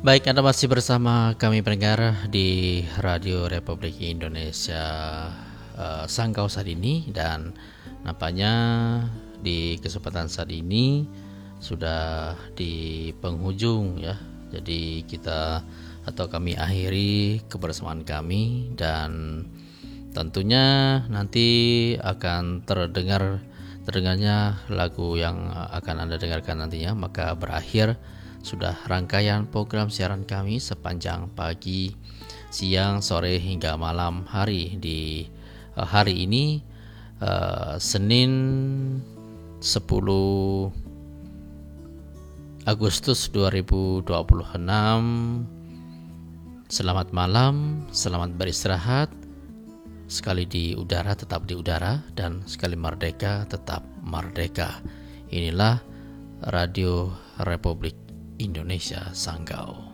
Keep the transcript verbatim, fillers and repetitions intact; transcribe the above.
Baik, Anda masih bersama kami pendengar di Radio Republik Indonesia uh, Sanggau saat ini, dan nampaknya di kesempatan saat ini sudah di penghujung ya. Jadi kita atau kami akhiri kebersamaan kami, dan tentunya nanti akan terdengar terdengarnya lagu yang akan Anda dengarkan nantinya, maka berakhir sudah rangkaian program siaran kami sepanjang pagi, siang, sore hingga malam hari di uh, hari ini uh, Senin sepuluh Agustus dua ribu dua puluh enam. Selamat malam, selamat beristirahat. Sekali di udara tetap di udara, dan sekali merdeka tetap merdeka. Inilah Radio Republik Indonesia Sanggau.